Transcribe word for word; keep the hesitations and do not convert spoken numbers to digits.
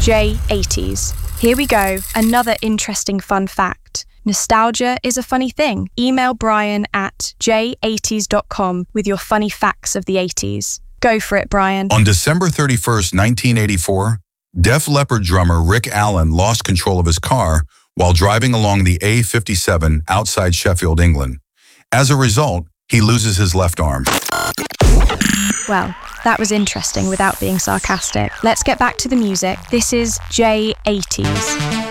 J eighties. Here we go, another interesting fun fact. Nostalgia is a funny thing. Email Brian at j eighties dot com with your funny facts of the eighties. Go for it, Brian. On December thirty-first, nineteen eighty-four, Def Leppard drummer Rick Allen lost control of his car while driving along the A fifty-seven outside Sheffield, England. As a result, he loses his left arm. Well, that was interesting without being sarcastic. Let's get back to the music. This is J eighties.